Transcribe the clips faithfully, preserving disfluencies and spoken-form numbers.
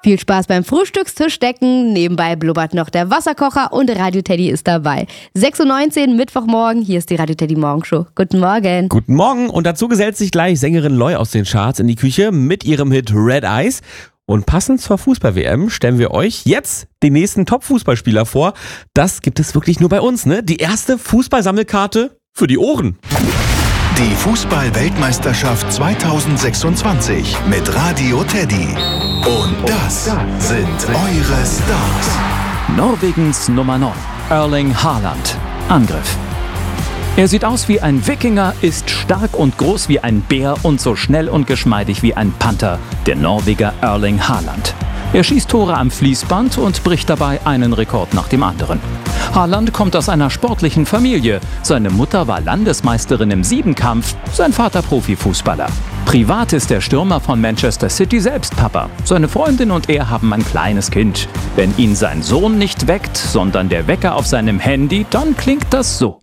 Viel Spaß beim Frühstückstisch decken, nebenbei blubbert noch der Wasserkocher und Radio Teddy ist dabei. sechs Uhr neunzehn, Mittwochmorgen, hier ist die Radio Teddy Morgenshow. Guten Morgen. Guten Morgen und dazu gesellt sich gleich Sängerin Loi aus den Charts in die Küche mit ihrem Hit Red Eyes. Und passend zur Fußball-W M stellen wir euch jetzt den nächsten Top-Fußballspieler vor. Das gibt es wirklich nur bei uns, ne? Die erste Fußballsammelkarte für die Ohren. Die Fußball-Weltmeisterschaft zweitausendsechsundzwanzig mit Radio Teddy. Und das sind eure Stars. Norwegens Nummer neun, Erling Haaland. Angriff. Er sieht aus wie ein Wikinger, ist stark und groß wie ein Bär und so schnell und geschmeidig wie ein Panther, der Norweger Erling Haaland. Er schießt Tore am Fließband und bricht dabei einen Rekord nach dem anderen. Haaland kommt aus einer sportlichen Familie. Seine Mutter war Landesmeisterin im Siebenkampf, sein Vater Profifußballer. Privat ist der Stürmer von Manchester City selbst Papa. Seine Freundin und er haben ein kleines Kind. Wenn ihn sein Sohn nicht weckt, sondern der Wecker auf seinem Handy, dann klingt das so.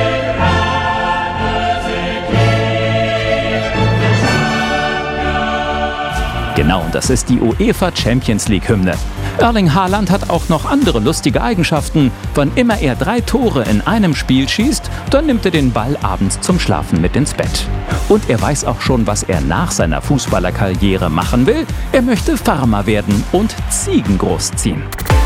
Genau, das ist die UEFA Champions League Hymne. Erling Haaland hat auch noch andere lustige Eigenschaften. Wann immer er drei Tore in einem Spiel schießt, dann nimmt er den Ball abends zum Schlafen mit ins Bett. Und er weiß auch schon, was er nach seiner Fußballerkarriere machen will. Er möchte Farmer werden und Ziegen großziehen.